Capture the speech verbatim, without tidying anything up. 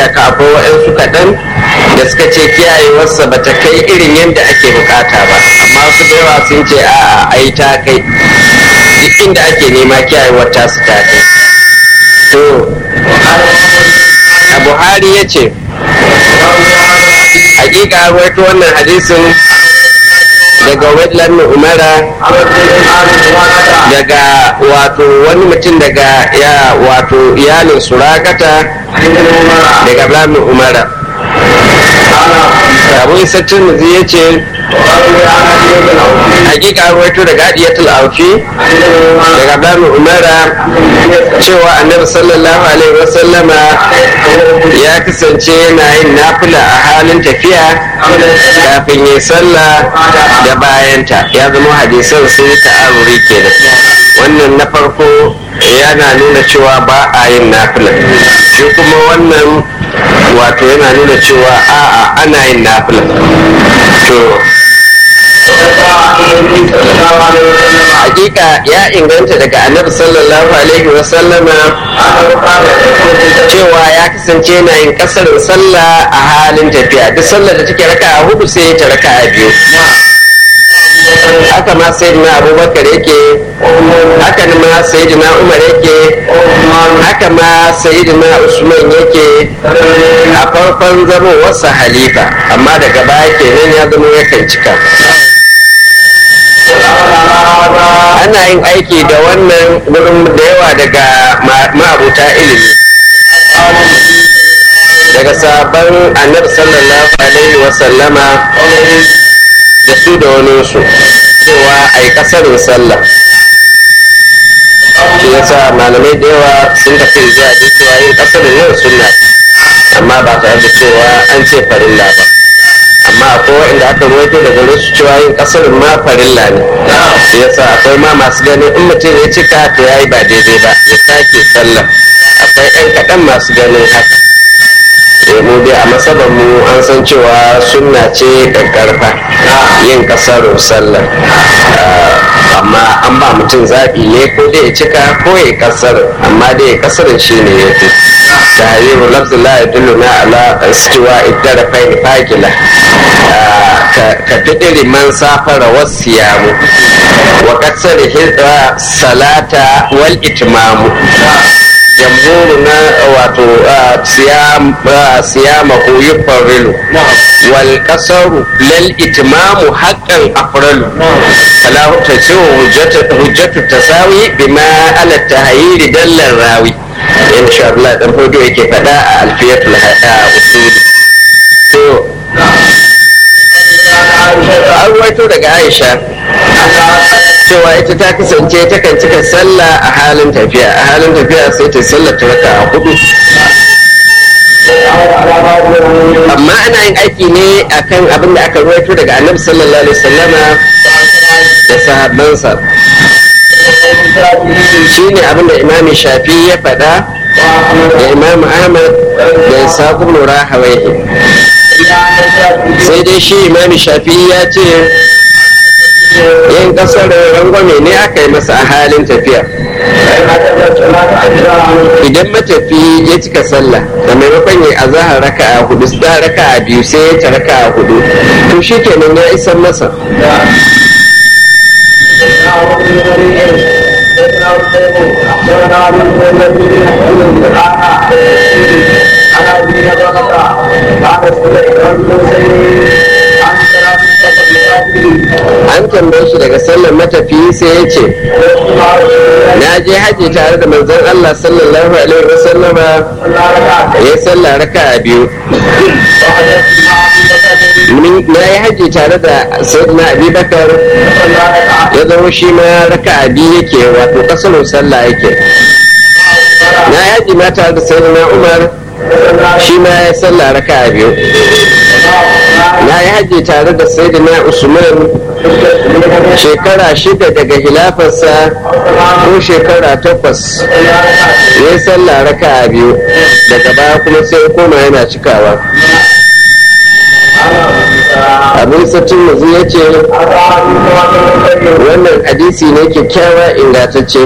iyaka akwai waɗansu kaɗan da suka ce kiyayewarsa ba ta kai irin yadda ake bukata ba, amma su da yawa sun ce a'a ai ta kai duk inda ake nema kiyayewar tasu ta kai. to a Buhari ya ce hakika rawaito wannan hadisin daga Wadlan Umara daga wato wani mutum daga ya wato iyalin Surakata daga Ibn Umara. Abu Isa Tirmidhi ya ce hakika rawaito daga Hadiyatul Aufi daga Ibn Umara cewa Annabi sallallahu alaihi wasallama ya kasance yana yin nafila a halin tafiya kafin yi sallah da bayanta. Ya zama hadisan sun ta'aruri kenan. Wannan na farko yana nuna cewa ba a yin nafila, shi kuma wannan wato yana nuna cewa a'a ana yin nafila. to hakika ya inganta daga Annabi sallallahu alaihi wasallama cewa ya kasance yana yin kasarin sallah a halin tafiya. Duk sallar da take raka'a hudu sai ta raka'a biyu. haka ma sayyidina Abubakar yake, haka ma sayyidina Umar yake, haka ma sayyidina Usman yake a farkon zamowarsa halifa, amma daga baya kenan ya zama yakan cika. Ana yin aiki da wannan gurin da yawa daga ma'abuta ilimi daga sabon Annabi sallallahu alaihi wasallama da su da wani su cewa a yi kasarin sallah. shi yasa malamai da yawa sun tafi zuwa da cewa yin kasarin yau sunna, amma ba tare da cewa an ce farilla ba. amma akwai wa'inda aka ruwaito daga su cewa yin kasarin ma farilla ne. shi yasa akwai ma masu ganin in mutum ya cika to ya yi ba daidai ba, ya sake sallah. akwai 'yan kaɗan masu ganin haka. mu dai a masaban mu an san cewa sunna ce ƙarƙarfa yin kasarin sallah, amma an ba mutum zaɓi ne ko dai ya cika ko ya kasarin, amma dai ya kasarin shi ne ya fi. tahriru lafzullah ya dullu na ala istiwa iddarafai ni fagila ka fidiri man safara wasu yamu wa kasar hidra salata wal itmamu. jamhuru na wato siyama ko yi farilu wal kasaru lal itimamu haƙƙan afralu. kalahu ta ce hujjatu tasawi bima ala tahayyiri dallan rawi. insha Allah dan fodo yake faɗa a alfiyatul hada usuli. to an waito daga Aisha cewa ita ta kasance takan cika sallah a halin tafiya. a halin tafiya sai ta sallar ta raka a hudu, amma ana yin aiki ne akan abin da aka ruwaito daga Annabi sallallahu alaihi wasallama da sahabbansa. shine abin da Imam Shafi'i ya faɗa da Imam Ahmad da Ishaq ibn Rahawayhi. sai dai shi Imam Shafi'i ya ce yin kasar rangwame ne aka yi masa a halin tafiya. idan matafi ya cika sallah da maimakon ya azahar raka a hudu da raka a biyu sai ya ta raka a hudu, to shi kenan ya isan masa. an tambaye shi daga sallar matafiyi sai ya ce na je haji tare da manzon Allah sallallahu alaihi wasallama ya sallah raka'a biyu. na yi haji tare da sayyidina Abubakar ya zama shi ma raka'a biyu yake, wato kasarin sallah yake. na yi haji ma tare da sayyidina Umar, shi ma ya sallah raka'a biyu. na yi haji tare da sayyidina Usman shekara shida daga hilafarsa ko shekara takwas, ya yi sallah raka'a biyu, daga baya kuma sai koma yana cikawa. abin sattin mazu ya ce wannan hadisi ne kyakkyawa ingantacce.